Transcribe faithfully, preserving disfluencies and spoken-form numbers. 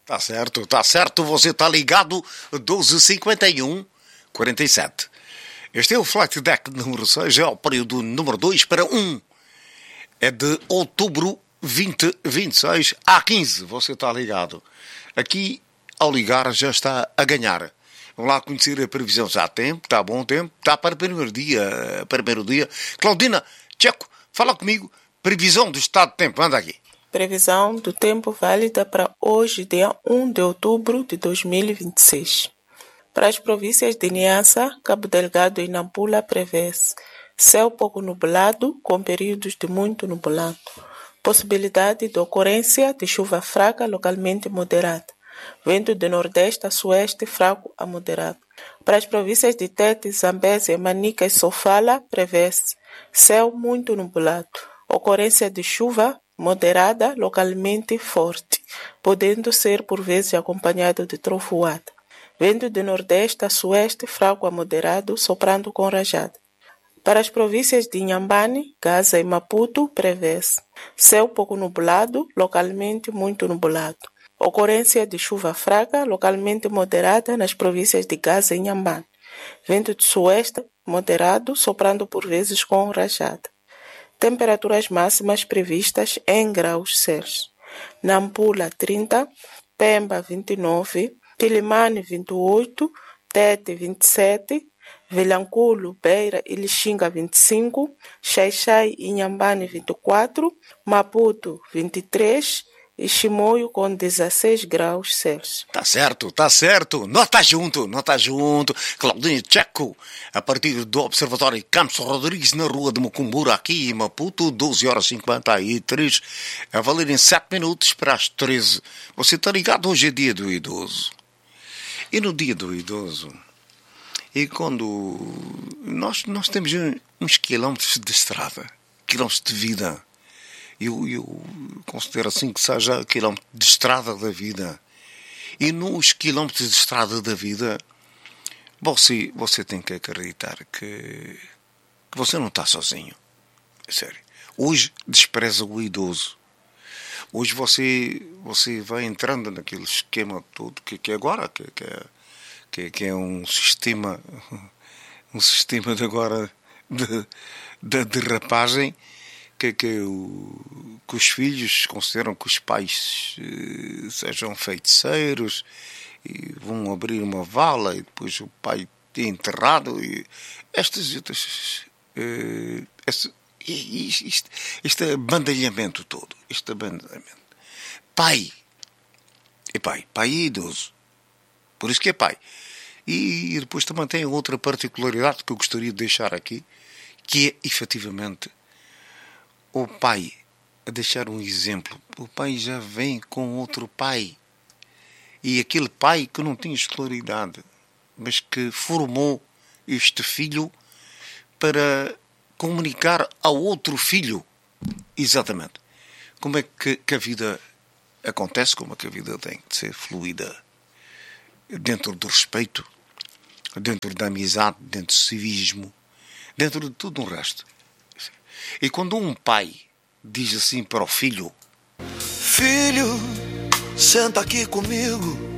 Tá certo, tá certo, você tá ligado, doze cinquenta e um, quarenta e sete. Este é o Flight Deck número seis, é o período número dois para um. É de outubro vinte vinte e seis a quinze, você está ligado. Aqui, ao ligar, já está a ganhar. Vamos lá conhecer a previsão. Já há tempo, está bom tempo, está para o primeiro dia. Primeiro dia. Claudina, Tcheco, fala comigo. Previsão do estado de tempo, anda aqui. Previsão do tempo válida para hoje, dia um de outubro de dois mil e vinte e seis. Para as províncias de Niassa, Cabo Delgado e Nampula prevê-se céu pouco nublado, com períodos de muito nublado. Possibilidade de ocorrência de chuva fraca, localmente moderada. Vento de nordeste a sueste fraco a moderado. Para as províncias de Tete, Zambésia, Manica e Sofala, prevê-se céu muito nublado. Ocorrência de chuva moderada, localmente forte, podendo ser por vezes acompanhado de trovoada. Vento de nordeste a sueste fraco a moderado, soprando com rajada. Para as províncias de Inhambane, Gaza e Maputo, prevê-se céu pouco nublado, localmente muito nublado. Ocorrência de chuva fraca, localmente moderada nas províncias de Gaza e Inhambane. Vento de sueste moderado, soprando por vezes com rajada. Temperaturas máximas previstas em graus Celsius. Nampula trinta, Pemba vinte e nove, Quilimane vinte e oito, Tete vinte e sete, Vilanculo, Beira e Lixinga vinte e cinco, Xai-Xai e Inhambane vinte e quatro, Maputo vinte e três e Chimoio com dezesseis graus Celsius. Tá certo, tá certo. Nós tá junto, nós tá junto. Claudinho Tcheco, a partir do Observatório Campos Rodrigues, na rua de Mucumbura, aqui em Maputo, doze horas e cinquenta e três, a valer em sete minutos para as treze. Você tá ligado? Hoje é dia do idoso. E no dia do idoso, e quando nós, nós temos uns quilómetros de estrada, quilómetros de vida, eu, eu considero assim que seja quilómetro de estrada da vida. E nos quilómetros de estrada da vida, você, você tem que acreditar que, que você não está sozinho. É sério. Hoje despreza o idoso. Hoje você, você vai entrando naquele esquema todo que, que agora que, que, é, que, que é um sistema um sistema de agora de, de derrapagem que, que, o, que os filhos consideram que os pais eh, sejam feiticeiros e vão abrir uma vala e depois o pai é enterrado e estas outras eh, este, este, este abandalhamento todo, este abandalhamento. Pai é pai, pai é idoso, por isso que é pai. E, e depois também tem outra particularidade que eu gostaria de deixar aqui, que é efetivamente o pai a deixar um exemplo. O pai já vem com outro pai. E aquele pai que não tinha escolaridade, mas que formou este filho para comunicar ao outro filho exatamente como é que, que a vida acontece, como é que a vida tem de ser fluida dentro do respeito, dentro da amizade, dentro do civismo, dentro de tudo o resto. E quando um pai diz assim para o filho: filho, senta aqui comigo,